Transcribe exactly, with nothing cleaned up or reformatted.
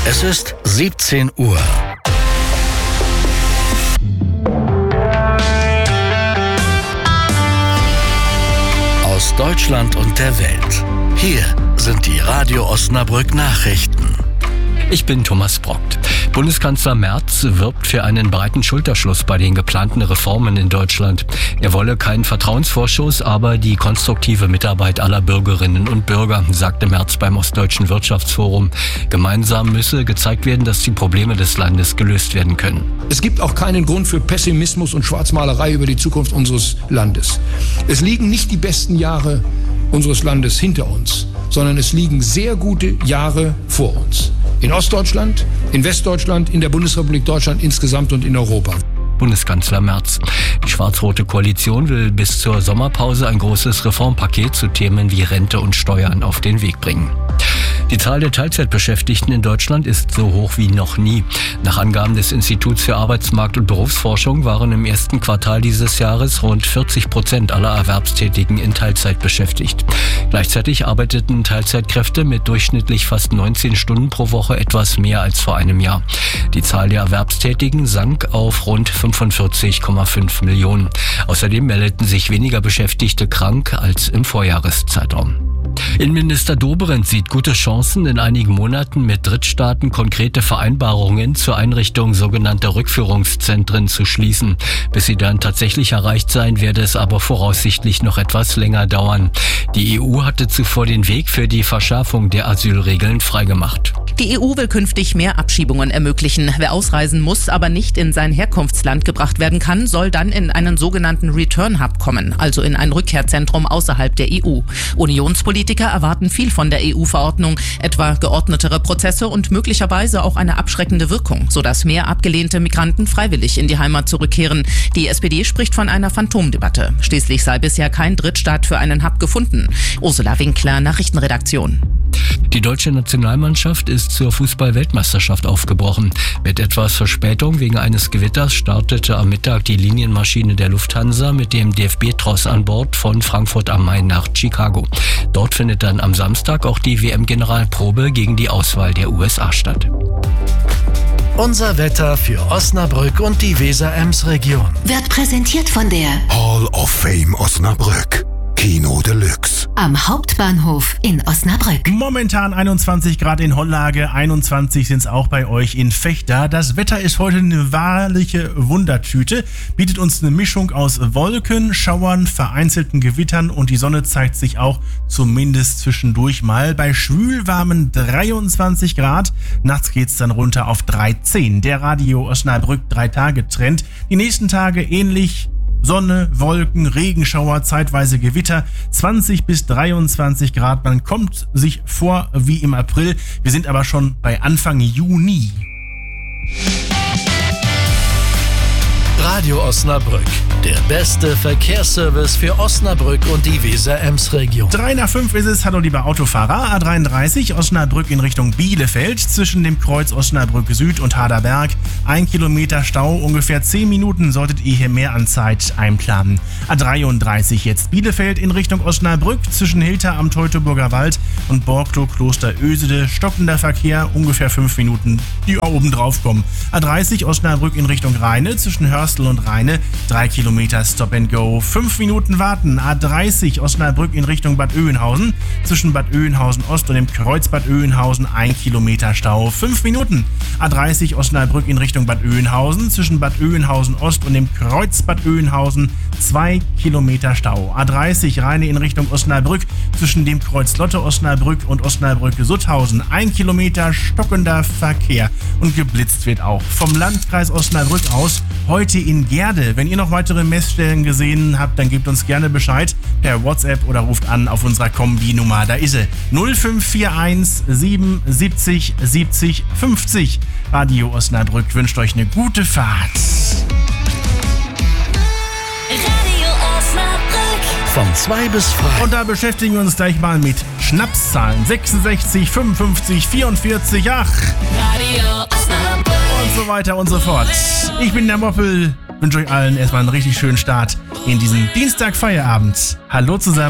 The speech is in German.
Es ist siebzehn Uhr. Aus Deutschland und der Welt. Hier sind die Radio Osnabrück Nachrichten. Ich bin Thomas Brockt. Bundeskanzler Merz wirbt für einen breiten Schulterschluss bei den geplanten Reformen in Deutschland. Er wolle keinen Vertrauensvorschuss, aber die konstruktive Mitarbeit aller Bürgerinnen und Bürger, sagte Merz beim Ostdeutschen Wirtschaftsforum. Gemeinsam müsse gezeigt werden, dass die Probleme des Landes gelöst werden können. Es gibt auch keinen Grund für Pessimismus und Schwarzmalerei über die Zukunft unseres Landes. Es liegen nicht die besten Jahre unseres Landes hinter uns, sondern es liegen sehr gute Jahre vor uns. In Ostdeutschland, in Westdeutschland, in der Bundesrepublik Deutschland insgesamt und in Europa. Bundeskanzler Merz. Die schwarz-rote Koalition will bis zur Sommerpause ein großes Reformpaket zu Themen wie Rente und Steuern auf den Weg bringen. Die Zahl der Teilzeitbeschäftigten in Deutschland ist so hoch wie noch nie. Nach Angaben des Instituts für Arbeitsmarkt- und Berufsforschung waren im ersten Quartal dieses Jahres rund vierzig Prozent aller Erwerbstätigen in Teilzeit beschäftigt. Gleichzeitig arbeiteten Teilzeitkräfte mit durchschnittlich fast neunzehn Stunden pro Woche etwas mehr als vor einem Jahr. Die Zahl der Erwerbstätigen sank auf rund fünfundvierzig Komma fünf Millionen. Außerdem meldeten sich weniger Beschäftigte krank als im Vorjahreszeitraum. Innenminister Dobrindt sieht gute Chancen, in einigen Monaten mit Drittstaaten konkrete Vereinbarungen zur Einrichtung sogenannter Rückführungszentren zu schließen. Bis sie dann tatsächlich erreicht seien, werde es aber voraussichtlich noch etwas länger dauern. Die E U hatte zuvor den Weg für die Verschärfung der Asylregeln freigemacht. Die E U will künftig mehr Abschiebungen ermöglichen. Wer ausreisen muss, aber nicht in sein Herkunftsland gebracht werden kann, soll dann in einen sogenannten Return Hub kommen, also in ein Rückkehrzentrum außerhalb der E U. Unionspolitiker erwarten viel von der E U-Verordnung, etwa geordnetere Prozesse und möglicherweise auch eine abschreckende Wirkung, sodass mehr abgelehnte Migranten freiwillig in die Heimat zurückkehren. Die S P D spricht von einer Phantomdebatte. Schließlich sei bisher kein Drittstaat für einen Hub gefunden. Ursula Winkler, Nachrichtenredaktion. Die deutsche Nationalmannschaft ist zur Fußball-Weltmeisterschaft aufgebrochen. Mit etwas Verspätung wegen eines Gewitters startete am Mittag die Linienmaschine der Lufthansa mit dem D F B-Tross an Bord von Frankfurt am Main nach Chicago. Dort findet dann am Samstag auch die W M-Generalprobe gegen die Auswahl der U S A statt. Unser Wetter für Osnabrück und die Weser-Ems-Region Wird präsentiert von der Hall of Fame Osnabrück. Kino Deluxe. Am Hauptbahnhof in Osnabrück. Momentan einundzwanzig Grad in Hollage, einundzwanzig sind es auch bei euch in Vechta. Das Wetter ist heute eine wahrliche Wundertüte, bietet uns eine Mischung aus Wolken, Schauern, vereinzelten Gewittern und die Sonne zeigt sich auch zumindest zwischendurch mal bei schwülwarmen dreiundzwanzig Grad. Nachts geht's dann runter auf dreizehn. Der Radio Osnabrück drei Tage Trend. Die nächsten Tage ähnlich. Sonne, Wolken, Regenschauer, zeitweise Gewitter, zwanzig bis dreiundzwanzig Grad. Man kommt sich vor wie im April. Wir sind aber schon bei Anfang Juni. Radio Osnabrück, der beste Verkehrsservice für Osnabrück und die Weser-Ems-Region. Drei nach fünf ist es. Hallo lieber Autofahrer. A dreiunddreißig Osnabrück in Richtung Bielefeld zwischen dem Kreuz Osnabrück Süd und Haderberg. Ein Kilometer Stau, ungefähr zehn Minuten solltet ihr hier mehr an Zeit einplanen. A dreiunddreißig jetzt Bielefeld in Richtung Osnabrück zwischen Hilter am Teutoburger Wald und Borglo Kloster Ösede. Stockender Verkehr, ungefähr fünf Minuten, die oben drauf kommen. A dreißig Osnabrück in Richtung Rheine zwischen Hörstel und Rheine, drei Kilometer Stop and Go, fünf Minuten warten. A dreißig Osnabrück in Richtung Bad Oeynhausen, zwischen Bad Oeynhausen Ost und dem Kreuz Bad Oeynhausen, ein Kilometer Stau, fünf Minuten. A dreißig Osnabrück in Richtung Bad Oeynhausen, zwischen Bad Oeynhausen Ost und dem Kreuz Bad Oeynhausen, zwei Kilometer Stau. A dreißig Rheine in Richtung Osnabrück, zwischen dem Kreuz Lotte Osnabrück und Osnabrück Sutthausen, ein Kilometer stockender Verkehr und geblitzt wird auch. Vom Landkreis Osnabrück aus heute in Gerde. Wenn ihr noch weitere Messstellen gesehen habt, dann gebt uns gerne Bescheid per WhatsApp oder ruft an auf unserer Kombi-Nummer. Da ist sie null fünf vier eins siebenundsiebzig siebzig fünfzig. Radio Osnabrück wünscht euch eine gute Fahrt. Radio Osnabrück. Von zwei bis frei. Und da beschäftigen wir uns gleich mal mit Schnapszahlen. sechsundsechzig, fünfundfünfzig, vierundvierzig, ach. Radio Osnabrück. Und so weiter und so fort. Ich bin der Moppel. Wünsche euch allen erstmal einen richtig schönen Start in diesen Dienstag-Feierabend. Hallo zusammen.